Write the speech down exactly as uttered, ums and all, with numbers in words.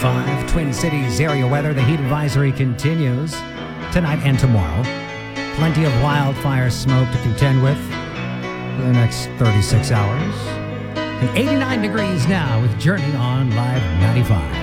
ninety-five, Twin Cities area weather. The heat advisory continues tonight and tomorrow. Plenty of wildfire smoke to contend with for the next thirty-six hours. And eighty-nine degrees now with Journey on Live ninety-five.